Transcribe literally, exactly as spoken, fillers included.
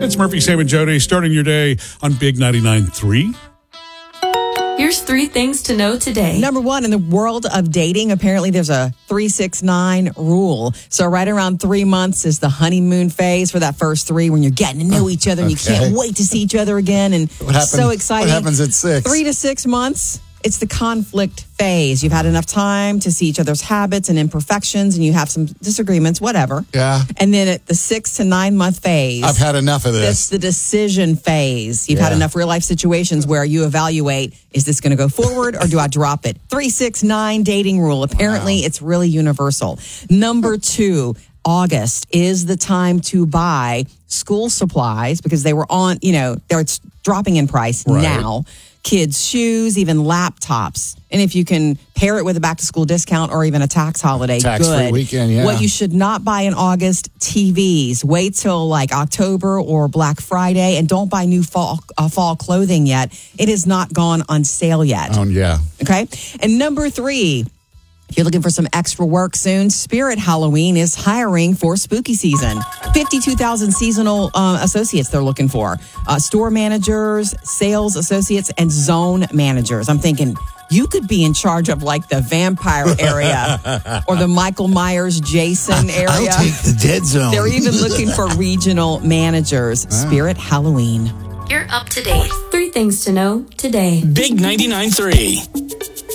It's Murphy, Sam, and Jody starting your day on Big ninety-nine point three. Here's three things to know today. Number one, in the world of dating, apparently there's a three six nine rule. So right around three months is the honeymoon phase for that first three when you're getting to know each other and Okay. you can't wait to see each other again. And What happens, so exciting. What happens at six? Three to six months, it's the conflict phase. You've had enough time to see each other's habits and imperfections, and you have some disagreements, whatever. Yeah. And then at the six to nine month phase, I've had enough of that's this. the decision phase. You've had Yeah. enough real life situations where you evaluate, is this going to go forward or do I drop it? three six nine dating rule. Apparently, Wow. it's really universal. Number two, August is the time to buy school supplies because they were on, you know, they're it's dropping in price Right. now. Kids' shoes, even laptops. And if you can pair it with a back to school discount or even a tax holiday, Tax-free good. weekend, yeah. What you should not buy in August, T Vs. Wait till like October or Black Friday and don't buy new fall, uh, fall clothing yet. It has not gone on sale yet. Oh, yeah. Okay. And number three, if you're looking for some extra work soon, Spirit Halloween is hiring for spooky season. fifty-two thousand seasonal uh, associates they're looking for. Uh, store managers, sales associates, and zone managers. I'm thinking you could be in charge of like the vampire area or the Michael Myers, Jason area. I'll take the dead zone. They're even looking for regional managers. Spirit Halloween. You're up to date. Three things to know today. Big ninety-nine point three.